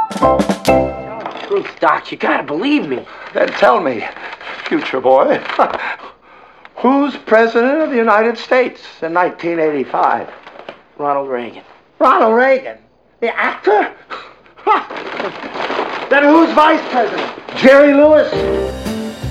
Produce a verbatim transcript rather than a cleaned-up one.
Tell the truth, Doc. You gotta believe me. Then tell me, future boy, who's president of the United States in nineteen eighty-five? Ronald Reagan. Ronald Reagan? The actor? Then who's vice president? Jerry Lewis?